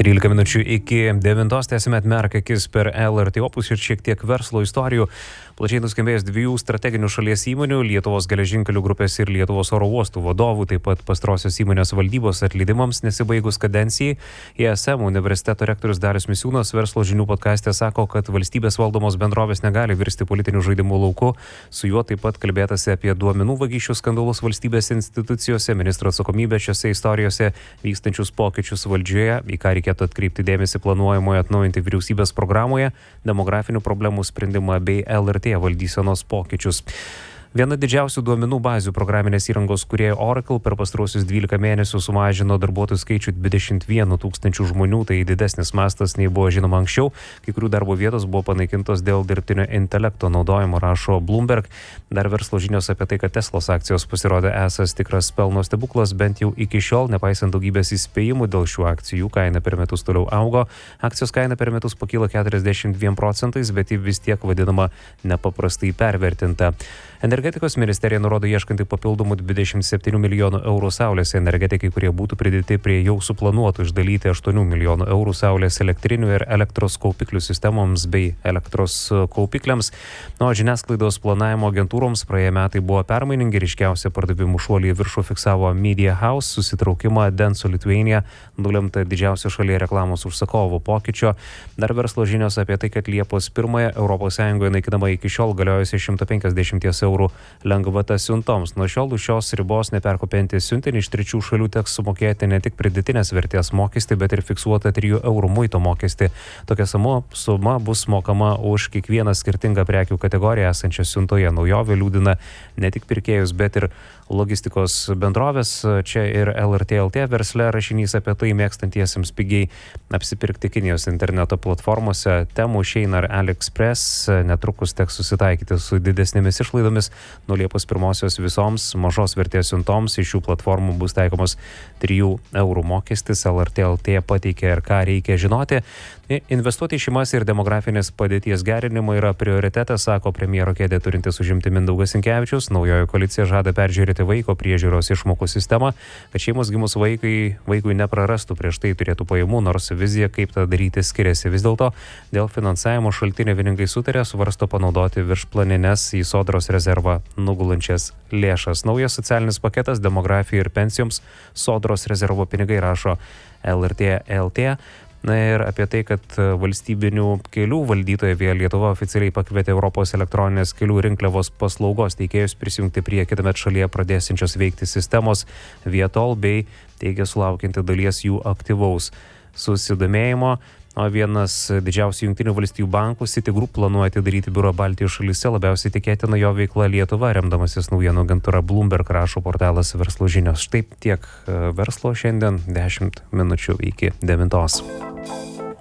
13 minučių iki 9 tęsime atmerkę akis per LRT Opus ir šiek tiek verslo istorijų. Plačiai nuskambėjęs dviejų strateginių šalies įmonių, Lietuvos geležinkelių grupės ir Lietuvos oro uostų vadovų, taip pat pastarosios įmonės valdybos atleidimams nesibaigus kadencijai. ISM universiteto rektorius Darius Misiūnas verslo žinių podcaste sako, kad valstybės valdomos bendrovės negali virsti politinių žaidimų lauku. Su juo taip pat kalbėtasi apie duomenų vagysčių skandalus valstybės institucijose, ministro atsakomybę šiose istorijose, vykstančius pokyčius valdžioje, į ką reikėtų atkreipti dėmesį planuojamoje atnaujinti vyriausybės programoje, demografinių problemų sprendimą bei LRT valdysenos pokyčius. Viena didžiausių duomenų bazių programinės įrangos kūrėjų Oracle per pastaruosius 12 mėnesių sumažino darbuotojų skaičių 21 tūkstančių žmonių, tai didesnis mastas nei buvo žinoma anksčiau. Kai kurių darbo vietos buvo panaikintos dėl dirbtinio intelekto naudojimo, rašo Bloomberg. Dar verslo žinios apie tai, kad Teslos akcijos pasirodė esas tikras pelno stebuklas, bent jau iki šiol, nepaisant daugybės įspėjimų dėl šių akcijų, kaina per metus toliau augo. Akcijos kaina per metus pakyla 42%, bet ji vis tiek vadinama nepaprastai pervertinta. Energetikos ministerija nurodo ieškanti papildomų 27 milijonų eurų saulės energetikai, kurie būtų pridėti prie jau suplanuotų išdalyti 8 milijonų eurų saulės elektrinių ir elektros kaupiklių sistemoms bei elektros kaupikliams. O žiniasklaidos planavimo agentūroms praėję metai buvo permainingi, ryškiausia pardavimų šuolį viršų fiksavo Media House, susitraukimą Denso Lithuania, nulemta didžiausio šalyje reklamos užsakovo pokyčio. Dar verslo žinios apie tai, kad Liepos 1 ES naikinama iki šiol galiojusi 150 eurų lengvata siuntoms. Nuo šiol už šios ribos neperkopiantį siuntinį iš trečių šalių teks sumokėti ne tik pridėtinės vertės mokestį, bet ir fiksuotą 3 eurų muito mokestį. Tokia suma bus mokama už kiekvieną skirtingą prekių kategoriją esančią siuntoje. Naujovė liūdina ne tik pirkėjus, bet ir logistikos bendrovės. Čia ir LRT LT versle rašinys apie tai mėgstantiesiems pigiai apsipirkti Kinijos interneto platformose. Temu, Shein ar AliExpress netrukus teks susitaikyti su didesnėmis išlaidomis. Nuo Liepos 1 visoms mažos vertės siuntoms iš šių platformų bus taikomas 3 eurų mokestis. LRT LT pateikė ir ką reikia žinoti. Investuoti į šeimas ir demografinės padėties gerinimą yra prioritetas, sako premjero kėdę turintis užimti Mindaugas Sinkevičius. Naujoji koalicija žada peržiūrėti vaiko priežiūros išmokų sistemą, kad šeimos gimus vaikui neprarastų prieš tai turėtų pajamų, nors vizija, kaip tą daryti, skiriasi. Vis dėlto dėl finansavimo šaltinio vieningai sutarė, svarsto panaudoti viršplanines į sodros rezervą nugulančias lėšas. Naujas socialinis paketas demografijai ir pensijoms sodros rezervo pinigai, rašo LRT LT. Na ir apie tai, kad valstybinių kelių valdytoja Via Lietuva oficialiai pakvietė Europos elektroninės kelių rinkliavos paslaugos teikėjus prisijungti prie kitąmet šalyje pradėsiančios veikti sistemos Vietol bei teigia sulaukianti dalies jų aktyvaus susidomėjimo. O vienas didžiausių Jungtinių valstijų bankų Citigroup planuoja atidaryti biurą Baltijos šalyse, labiausiai tikėtina jo veikla Lietuva, remdamasis naujienų agentūra Bloomberg, rašo portalas Verslo žinios. Štai tiek verslo šiandien, 10 minučių iki 9.